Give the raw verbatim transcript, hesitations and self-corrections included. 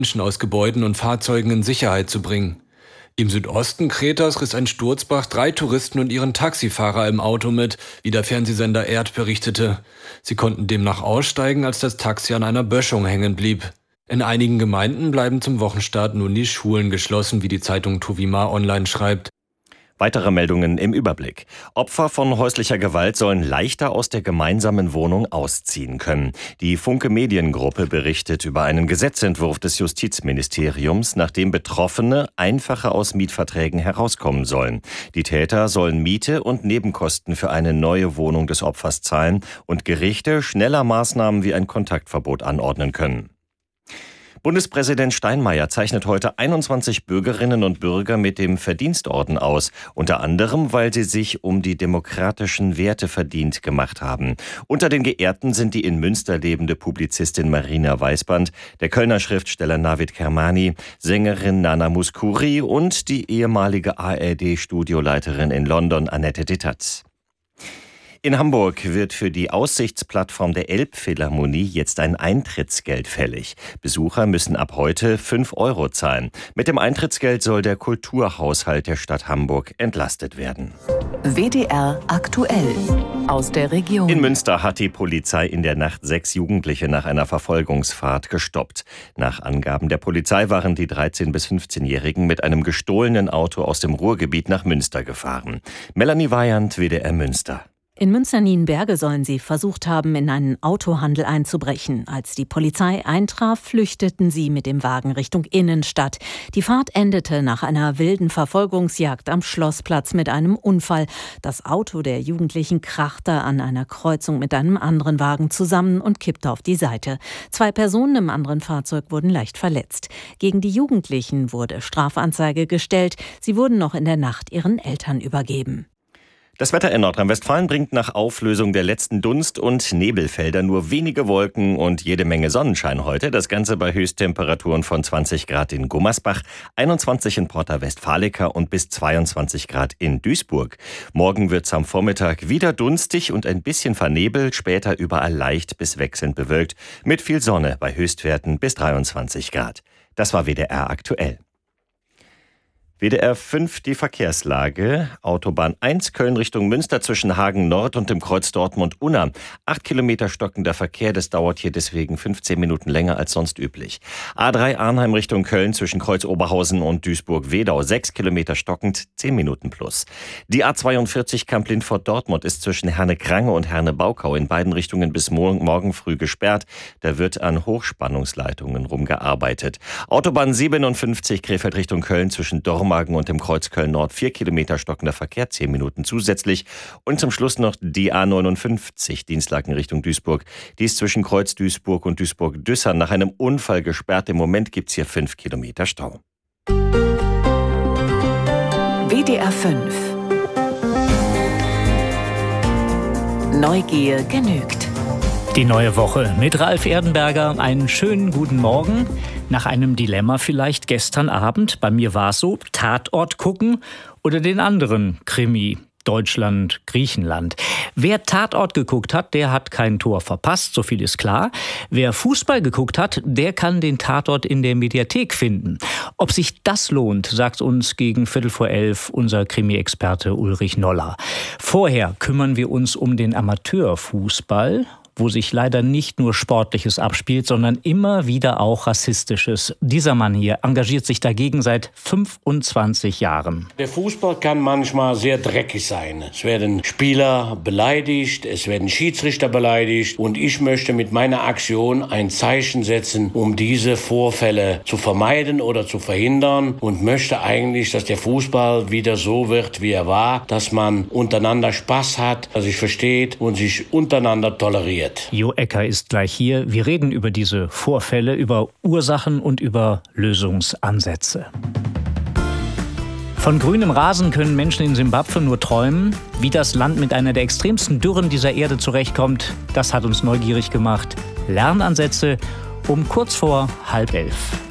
Menschen aus Gebäuden und Fahrzeugen in Sicherheit zu bringen. Im Südosten Kretas riss ein Sturzbach drei Touristen und ihren Taxifahrer im Auto mit, wie der Fernsehsender Erd berichtete. Sie konnten demnach aussteigen, als das Taxi an einer Böschung hängen blieb. In einigen Gemeinden bleiben zum Wochenstart nun die Schulen geschlossen, wie die Zeitung Tuvima Online schreibt. Weitere Meldungen im Überblick. Opfer von häuslicher Gewalt sollen leichter aus der gemeinsamen Wohnung ausziehen können. Die Funke Mediengruppe berichtet über einen Gesetzentwurf des Justizministeriums, nach dem Betroffene einfacher aus Mietverträgen herauskommen sollen. Die Täter sollen Miete und Nebenkosten für eine neue Wohnung des Opfers zahlen und Gerichte schneller Maßnahmen wie ein Kontaktverbot anordnen können. Bundespräsident Steinmeier zeichnet heute einundzwanzig Bürgerinnen und Bürger mit dem Verdienstorden aus, unter anderem, weil sie sich um die demokratischen Werte verdient gemacht haben. Unter den Geehrten sind die in Münster lebende Publizistin Marina Weißband, der Kölner Schriftsteller Navid Kermani, Sängerin Nana Mouskouri und die ehemalige A R D-Studioleiterin in London Annette Dettat. In Hamburg wird für die Aussichtsplattform der Elbphilharmonie jetzt ein Eintrittsgeld fällig. Besucher müssen ab heute fünf Euro zahlen. Mit dem Eintrittsgeld soll der Kulturhaushalt der Stadt Hamburg entlastet werden. W D R aktuell aus der Region. In Münster hat die Polizei in der Nacht sechs Jugendliche nach einer Verfolgungsfahrt gestoppt. Nach Angaben der Polizei waren die dreizehn- bis fünfzehnjährigen mit einem gestohlenen Auto aus dem Ruhrgebiet nach Münster gefahren. Melanie Weyand, W D R Münster. In Münster-Nienberge sollen sie versucht haben, in einen Autohandel einzubrechen. Als die Polizei eintraf, flüchteten sie mit dem Wagen Richtung Innenstadt. Die Fahrt endete nach einer wilden Verfolgungsjagd am Schlossplatz mit einem Unfall. Das Auto der Jugendlichen krachte an einer Kreuzung mit einem anderen Wagen zusammen und kippte auf die Seite. Zwei Personen im anderen Fahrzeug wurden leicht verletzt. Gegen die Jugendlichen wurde Strafanzeige gestellt. Sie wurden noch in der Nacht ihren Eltern übergeben. Das Wetter in Nordrhein-Westfalen bringt nach Auflösung der letzten Dunst- und Nebelfelder nur wenige Wolken und jede Menge Sonnenschein heute. Das Ganze bei Höchsttemperaturen von zwanzig Grad in Gummersbach, einundzwanzig in Porta Westfalica und bis zweiundzwanzig Grad in Duisburg. Morgen wird's am Vormittag wieder dunstig und ein bisschen vernebelt, später überall leicht bis wechselnd bewölkt, mit viel Sonne bei Höchstwerten bis dreiundzwanzig Grad. Das war W D R aktuell. W D R fünf die Verkehrslage. Autobahn eins Köln Richtung Münster zwischen Hagen Nord und dem Kreuz Dortmund-Unna. Acht Kilometer stockender Verkehr, das dauert hier deswegen fünfzehn Minuten länger als sonst üblich. A drei Arnheim Richtung Köln zwischen Kreuz Oberhausen und Duisburg-Wedau. Sechs Kilometer stockend, zehn Minuten plus. Die A zweiundvierzig Kamp-Lindfort-Dortmund ist zwischen Herne-Krange und Herne-Baukau in beiden Richtungen bis morgen früh gesperrt. Da wird an Hochspannungsleitungen rumgearbeitet. Autobahn siebenundfünfzig Krefeld Richtung Köln zwischen Dormagen und dem Kreuz Köln-Nord vier Kilometer stockender Verkehr, zehn Minuten zusätzlich. Und zum Schluss noch die A neunundfünfzig Dienstlaken Richtung Duisburg. Die ist zwischen Kreuz Duisburg und Duisburg-Düssern nach einem Unfall gesperrt. Im Moment gibt es hier fünf Kilometer Stau. W D R fünf. Neugier genügt. Die neue Woche mit Ralf Erdenberger. Einen schönen guten Morgen. Nach einem Dilemma vielleicht gestern Abend. Bei mir war es so, Tatort gucken oder den anderen Krimi. Deutschland, Griechenland. Wer Tatort geguckt hat, der hat kein Tor verpasst, so viel ist klar. Wer Fußball geguckt hat, der kann den Tatort in der Mediathek finden. Ob sich das lohnt, sagt uns gegen Viertel vor elf unser Krimi-Experte Ulrich Noller. Vorher kümmern wir uns um den Amateurfußball, wo sich leider nicht nur Sportliches abspielt, sondern immer wieder auch Rassistisches. Dieser Mann hier engagiert sich dagegen seit fünfundzwanzig Jahren. Der Fußball kann manchmal sehr dreckig sein. Es werden Spieler beleidigt, es werden Schiedsrichter beleidigt und ich möchte mit meiner Aktion ein Zeichen setzen, um diese Vorfälle zu vermeiden oder zu verhindern und möchte eigentlich, dass der Fußball wieder so wird, wie er war, dass man untereinander Spaß hat, sich versteht und sich untereinander toleriert. Jo Ecker ist gleich hier. Wir reden über diese Vorfälle, über Ursachen und über Lösungsansätze. Von grünem Rasen können Menschen in Simbabwe nur träumen. Wie das Land mit einer der extremsten Dürren dieser Erde zurechtkommt, das hat uns neugierig gemacht. Lernansätze um kurz vor halb elf.